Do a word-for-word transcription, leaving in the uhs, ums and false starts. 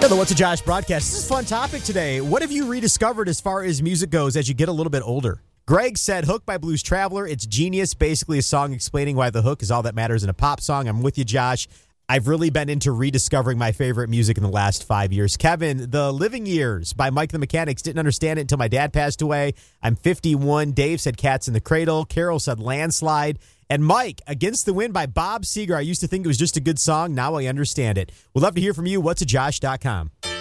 Yeah, the What's a Josh broadcast. This is a fun topic today. What have you rediscovered as far as music goes as you get a little bit older? Greg said, Hook by Blues Traveler. It's genius. Basically a song explaining why the hook is all that matters in a pop song. I'm with you, Josh. I've really been into rediscovering my favorite music in the last five years. Kevin, The Living Years by Mike the Mechanics. Didn't understand it until my dad passed away. I'm fifty-one. Dave said Cats in the Cradle. Carol said Landslide. And Mike, Against the Wind by Bob Seger. I used to think it was just a good song. Now I understand it. We'd love to hear from you. what's a josh dot com.